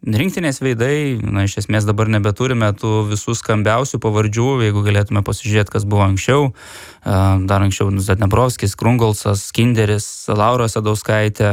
rinktinės veidai, iš esmės dabar nebeturime tų visų skambiausių pavardžių, jeigu galėtume pasižiūrėti, kas buvo anksčiau. Dar anksčiau Zadneprovskis, Krungolcas, Kinderis, Laura Sadauskaitė,